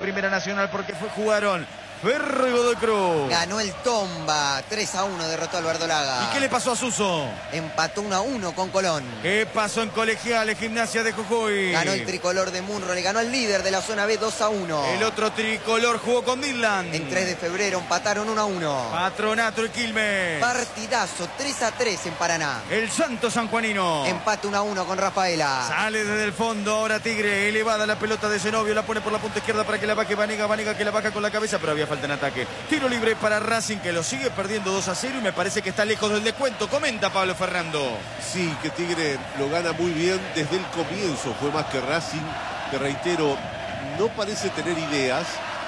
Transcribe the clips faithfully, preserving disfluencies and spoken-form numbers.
Primera Nacional porque fue, jugaron Ferro y Godoy Cruz. Ganó el Tomba, tres a uno derrotó al Verdolaga. ¿Y qué le pasó a Suso? Empató uno a uno con Colón. ¿Qué pasó en Colegiales, Gimnasia de Jujuy? Ganó el tricolor de Munro, le ganó al líder de la zona B dos a uno. El otro tricolor jugó con Midland. En tres de febrero empataron uno a uno. Patronato y Quilmes. Partidazo, tres a tres en Paraná. El Santo Sanjuanino. Empate uno a uno con Rafaela. Sale desde el fondo ahora Tigre, elevada la pelota de Zenobio, la pone por la punta izquierda para que la baje Vanega, Vanega que la baja con la cabeza, pero había falta en ataque. Tiro libre para Racing que lo sigue perdiendo dos a cero y me parece que está lejos del descuento. Comenta Pablo Ferrando. Sí, que Tigre lo gana muy bien desde el comienzo, fue más que Racing, que reitero, no parece tener ideas,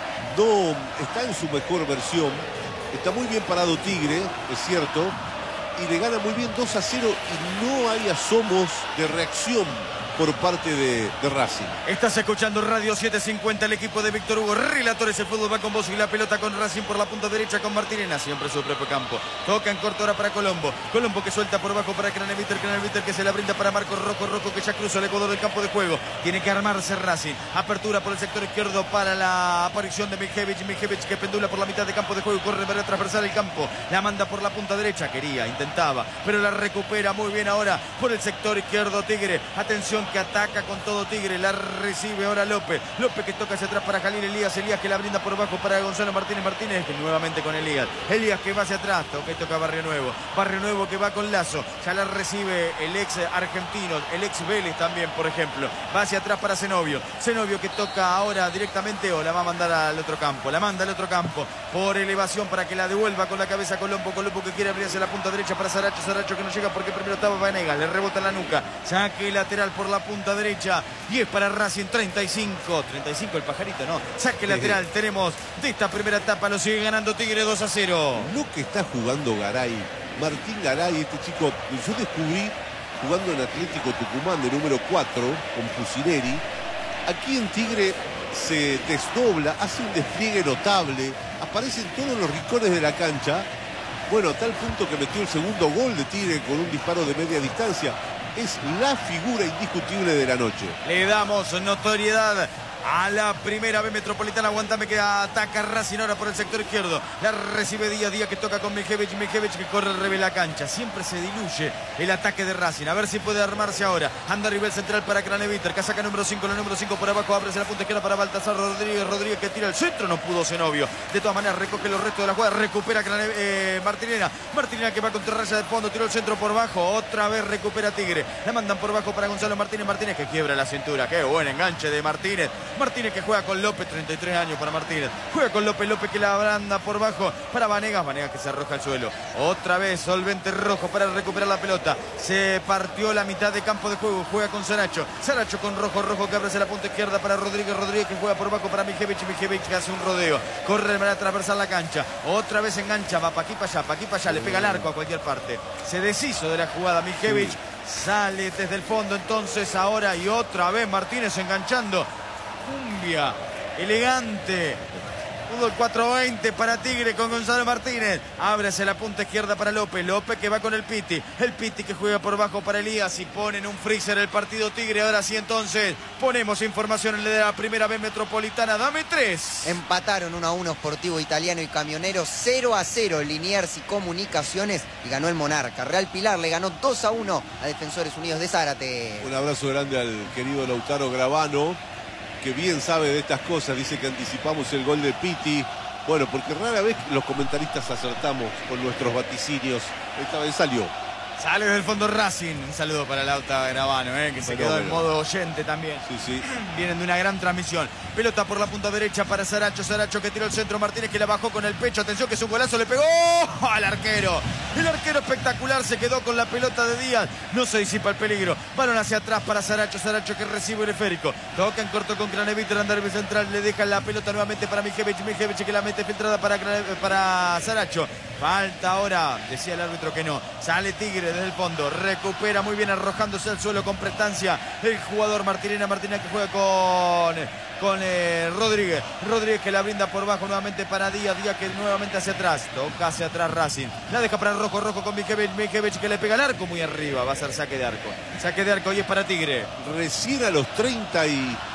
no está en su mejor versión, está muy bien parado Tigre, es cierto, y le gana muy bien dos a cero y no hay asomos de reacción por parte de, de Racing. Estás escuchando Radio setecientos cincuenta, el equipo de Víctor Hugo. Relatores, el fútbol va con vos y la pelota con Racing por la punta derecha con Martínez, siempre su propio campo. Toca en corto ahora para Colombo. Colombo que suelta por abajo para Craneviter, Craneviter que se la brinda para Marcos Rojo, Rojo que ya cruza el Ecuador del campo de juego. Tiene que armarse Racing. Apertura por el sector izquierdo para la aparición de Mijevich. Mijevich que pendula por la mitad de campo de juego, corre para transversar el campo. La manda por la punta derecha, quería, intentaba, pero la recupera muy bien ahora por el sector izquierdo Tigre. Atención que ataca con todo Tigre, la recibe ahora López, López que toca hacia atrás para Jalil Elías, Elías que la brinda por abajo para Gonzalo Martínez, Martínez que nuevamente con Elías, Elías que va hacia atrás, toca y toca Barrio Nuevo, Barrio Nuevo que va con Lazo, ya la recibe el ex argentino, el ex Vélez también por ejemplo, va hacia atrás para Zenobio, Zenobio que toca ahora directamente o la va a mandar al otro campo, la manda al otro campo por elevación para que la devuelva con la cabeza Colombo, Colombo que quiere abrirse la punta derecha para Saracho, Saracho que no llega porque primero estaba Vanega, le rebota la nuca, saque lateral por la punta derecha y es para Racing. Treinta y cinco, treinta y cinco el pajarito, no, saque lateral tenemos de esta primera etapa, lo sigue ganando Tigre dos a cero. Lo que está jugando Garay, Martín Garay, este chico, yo descubrí jugando en Atlético Tucumán de número cuatro con Pusineri, aquí en Tigre se desdobla, hace un despliegue notable, aparece en todos los rincones de la cancha, bueno, a tal punto que metió el segundo gol de Tigre con un disparo de media distancia. Es la figura indiscutible de la noche. Le damos notoriedad a la primera B Metropolitana. Aguantame que ataca Racing ahora por el sector izquierdo. La recibe Díaz, Díaz que toca con Mijevich, Mijevich que corre al revés la cancha. Siempre se diluye el ataque de Racing. A ver si puede armarse ahora. Anda a nivel central para Craneviter. Casaca número cinco, la número cinco por abajo. Ábrese la punta izquierda para Baltasar Rodríguez. Rodríguez que tira el centro. No pudo Zenobio. De todas maneras recoge los restos de la jugada. Recupera eh, Martinena. Martinena que va contra raya de fondo. Tiró el centro por bajo. Otra vez recupera Tigre. La mandan por bajo para Gonzalo Martínez. Martínez que quiebra la cintura. Qué buen enganche de Martínez. Martínez que juega con López, treinta y tres años para Martínez. Juega con López, López que la branda por bajo para Vanegas, Vanegas que se arroja al suelo. Otra vez Solvente Rojo para recuperar la pelota. Se partió la mitad de campo de juego. Juega con Saracho. Saracho con Rojo, Rojo que abre la punta izquierda para Rodríguez. Rodríguez que juega por bajo para Mijevich. Mijevich que hace un rodeo. Corre para atravesar la cancha. Otra vez engancha, va para aquí para allá, para aquí para allá. Le pega el arco a cualquier parte. Se deshizo de la jugada Mijevich. Sale desde el fondo entonces ahora y otra vez Martínez enganchando. Cumbia, elegante. Fútbol cuatro veinte para Tigre con Gonzalo Martínez. Ábrese la punta izquierda para López. López que va con el Piti. El Piti que juega por bajo para Elías. Y pone en un freezer el partido Tigre. Ahora sí entonces ponemos información en la primera B Metropolitana. Dame tres. Empataron uno a uno Sportivo Italiano y Camionero. cero a cero Liniers y Comunicaciones. Y ganó el Monarca. Real Pilar le ganó dos a uno a Defensores Unidos de Zárate. Un abrazo grande al querido Lautaro Gravano, que bien sabe de estas cosas, dice que anticipamos el gol de Piti. Bueno, porque rara vez los comentaristas acertamos con nuestros vaticinios. Esta vez salió. Sale del fondo Racing. Un saludo para Lauta Gravano, eh, que se quedó en modo oyente también. Sí, sí. Vienen de una gran transmisión. Pelota por la punta derecha para Saracho. Saracho que tiró el centro. Martínez que la bajó con el pecho. Atención que es un golazo. Le pegó al arquero. El arquero espectacular se quedó con la pelota de Díaz. No se disipa el peligro. Balón hacia atrás para Saracho. Saracho que recibe el esférico. Toca en corto con Craneviter. Andar central. Le deja la pelota nuevamente para Mijevich. Mijevich que la mete filtrada para, para Saracho. Falta ahora. Decía el árbitro que no. Sale Tigre desde el fondo. Recupera muy bien arrojándose al suelo con prestancia el jugador Martinena. Martinena que juega con... con eh, Rodríguez. Rodríguez que la brinda por bajo nuevamente para Díaz. Díaz que nuevamente hacia atrás. Toca hacia atrás Racing. La deja para Rojo. Rojo con Mijevich. Mijevich que le pega al arco muy arriba. Va a ser saque de arco. Saque de arco y es para Tigre. Recién a los treinta y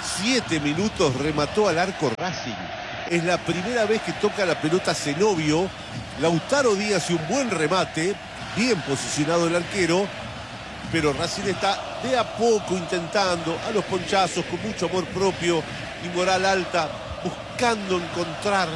siete minutos remató al arco Racing. Es la primera vez que toca la pelota Zenobio. Lautaro Díaz y un buen remate. Bien posicionado el arquero. Pero Racing está de a poco intentando, a los ponchazos, con mucho amor propio y moral alta, buscando encontrar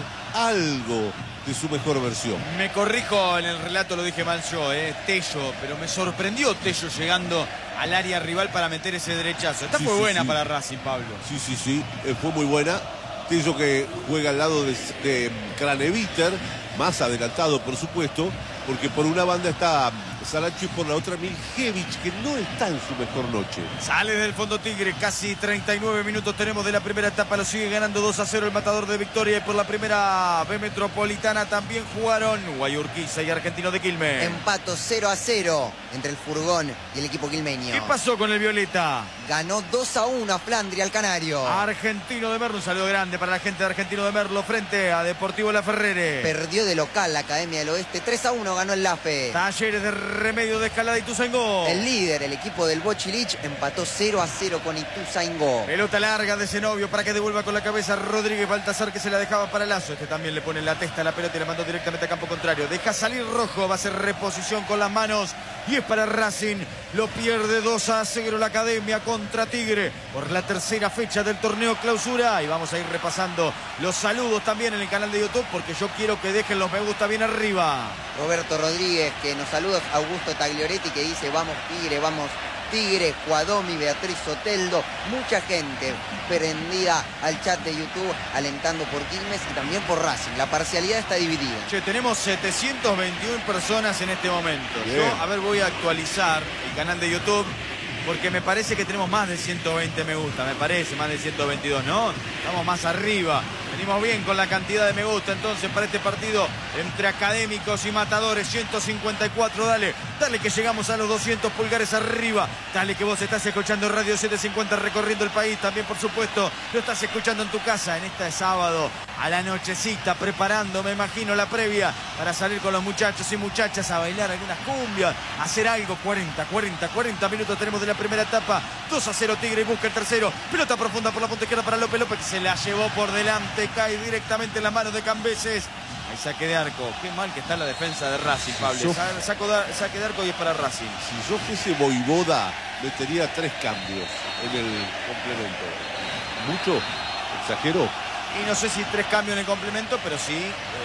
algo de su mejor versión. Me corrijo en el relato, lo dije mal yo, eh, Tello, pero me sorprendió Tello llegando al área rival para meter ese derechazo. Esta Sí, fue sí, buena sí. para Racing, Pablo. Sí, sí, sí, eh, fue muy buena. Tello que juega al lado de, de Craneviter, más adelantado por supuesto, porque por una banda está Salacho y por la otra Miljevic, que no está en su mejor noche. Sale del fondo Tigre, casi treinta y nueve minutos tenemos de la primera etapa, lo sigue ganando dos a cero el Matador de Victoria, y por la primera B Metropolitana también jugaron Guayurquiza y Argentino de Quilmes. Empato cero a cero entre el Furgón y el equipo quilmeño. ¿Qué pasó con el Violeta? Ganó dos a uno a Flandria, al Canario. Argentino de Merlo, un saludo grande para la gente de Argentino de Merlo frente a Deportivo La Ferrere. Perdió de local la Academia del Oeste, tres a uno ganó el Lafe. Talleres de Remedio de Escalada Ituzaingó. El líder, el equipo del Bochilich, empató cero a cero con Ituzaingó. Pelota larga de Zenobio para que devuelva con la cabeza Rodríguez Baltasar, que se la dejaba para Lazo. Este también le pone la testa a la pelota y la mandó directamente a campo contrario. Deja salir Rojo, va a hacer reposición con las manos y es para Racing. Lo pierde dos a cero la Academia contra Tigre por la tercera fecha del torneo clausura. Y vamos a ir repasando los saludos también en el canal de YouTube, porque yo quiero que dejen los me gusta bien arriba. Roberto Rodríguez, que nos saluda. Augusto Taglioretti, que dice vamos Tigre, vamos Tigre. Juadomi, Beatriz Soteldo, mucha gente prendida al chat de YouTube, alentando por Quilmes y también por Racing. La parcialidad está dividida. Che, tenemos setecientas veintiuna personas en este momento. Bien. Yo, a ver, voy a actualizar el canal de YouTube, porque me parece que tenemos más de ciento veinte me gusta, me parece, más de ciento veintidós, ¿no? Estamos más arriba. Venimos bien con la cantidad de me gusta entonces para este partido entre Académicos y Matadores. ciento cincuenta y cuatro, dale, dale que llegamos a los doscientos pulgares arriba. Dale que vos estás escuchando Radio setecientos cincuenta recorriendo el país. También, por supuesto, lo estás escuchando en tu casa en este sábado a la nochecita, preparando, me imagino, la previa para salir con los muchachos y muchachas a bailar algunas cumbias, a hacer algo. cuarenta, cuarenta, cuarenta minutos tenemos de la primera etapa. dos a cero Tigre y busca el tercero. Pelota profunda por la punta izquierda para López López, que se la llevó por delante. Cae directamente en las manos de Cambeses. Hay saque de arco. Qué mal que está la defensa de Racing, Pablo. Yo- Sa- saco de- saque de arco y es para Racing. Si yo fuese Voivoda, metería tres cambios en el complemento. ¿Mucho? ¿Exagero? Y no sé si tres cambios en el complemento, pero sí.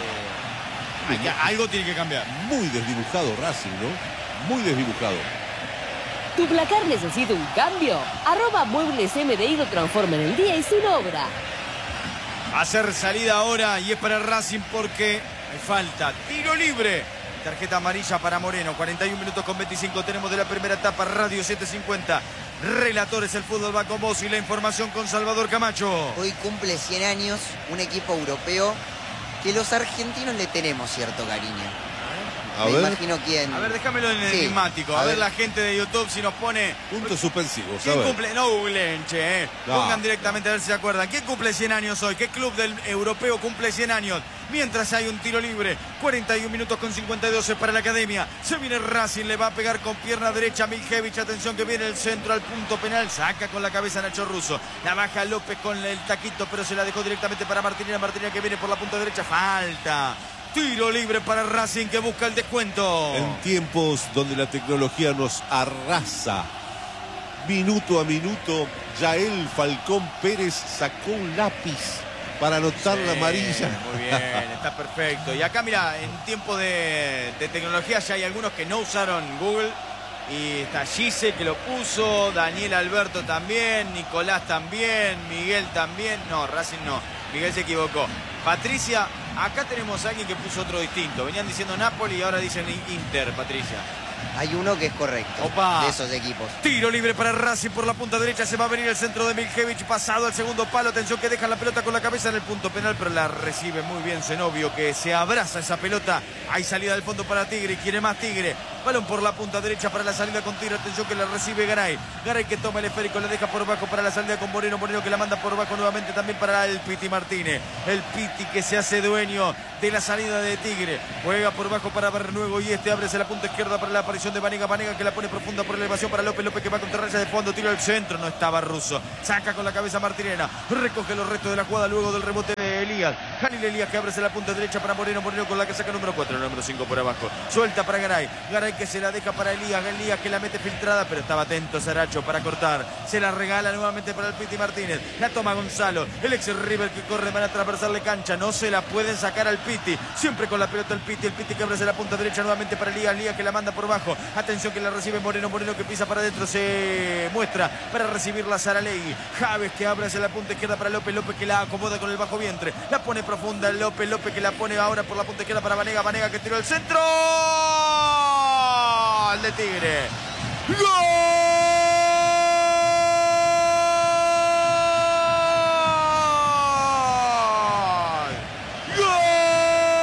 eh, hay que- algo tiene que cambiar. Muy desdibujado Racing, ¿no? Muy desdibujado. ¿Tu placar necesita un cambio? Arroba Muebles M D I lo transforma en el día y sin obra. Hacer salida ahora y es para Racing porque hay falta. Tiro libre. Tarjeta amarilla para Moreno. cuarenta y un minutos con veinticinco tenemos de la primera etapa. Radio setecientos cincuenta. Relatores, el fútbol va con vos y la información con Salvador Camacho. Hoy cumple cien años un equipo europeo que los argentinos le tenemos cierto cariño. A Me ver, imagino quién. A ver, déjamelo en el Sí, enigmático. A, a ver ver. la gente de YouTube si nos pone... puntos suspensivos. A ¿Quién ver. cumple? No googleen, che. eh. No. Pongan directamente a ver si se acuerdan. ¿Quién cumple cien años hoy? ¿Qué club del europeo cumple cien años? Mientras hay un tiro libre. cuarenta y un minutos con cincuenta y dos para la Academia. Se viene Racing, le va a pegar con pierna derecha a Miljevic. Atención que viene el centro al punto penal. Saca con la cabeza Nacho Russo. La baja López con el taquito, pero se la dejó directamente para Martinina. Martinina que viene por la punta derecha. Falta. Tiro libre para Racing que busca el descuento. En tiempos donde la tecnología nos arrasa, minuto a minuto, Yael Falcón Pérez sacó un lápiz para anotar la Sí, amarilla. Muy bien, está perfecto. Y acá, mira, en tiempo de, de tecnología ya hay algunos que no usaron Google. Y está Gise que lo puso, Daniel Alberto también, Nicolás también, Miguel también. No, Racing no, Miguel se equivocó. Patricia, acá tenemos a alguien que puso otro distinto. Venían diciendo Napoli y ahora dicen Inter, Patricia. Hay uno que es correcto. Opa. De esos equipos. Tiro libre para Racing por la punta derecha. Se va a venir el centro de Miljevic. Pasado al segundo palo. Atención que deja la pelota con la cabeza en el punto penal. Pero la recibe muy bien Zenobio, que se abraza esa pelota. Hay salida del fondo para Tigre. Quiere más Tigre. Balón por la punta derecha para la salida con Tigre. Atención que la recibe Garay. Garay que toma el esférico, le deja por bajo para la salida con Moreno. Moreno que la manda por bajo nuevamente también para el Piti Martínez. El Piti que se hace dueño de la salida de Tigre. Juega por bajo para Bernuevo y este ábrese la punta izquierda para la aparición de Vanega. Vanega que la pone profunda por elevación para López. López que va contra raya de fondo. Tiro al centro. No estaba Russo. Saca con la cabeza Martirena. Recoge los restos de la jugada luego del rebote de Elías. Jalil Elías que abre la punta derecha para Moreno. Moreno con la que saca número cuatro. Número cinco por abajo. Suelta para Garay. Garay que se la deja para Elías. Elías que la mete filtrada, pero estaba atento Saracho para cortar. Se la regala nuevamente para el Piti Martínez. La toma Gonzalo. El ex River que corre para atravesarle cancha. No se la pueden sacar al Piti. Siempre con la pelota el Piti. El Piti que abre la punta derecha nuevamente para Elías. Elías que la manda por bajo. Atención que la recibe Moreno. Moreno que pisa para adentro. Se muestra para recibir la Saralegui. Javes que abre hacia la punta izquierda para López. López que la acomoda con el bajo vientre. La pone profunda López. López que la pone ahora por la punta izquierda para Vanega. Vanega que tiró el centro. De Tigre. ¡Gol!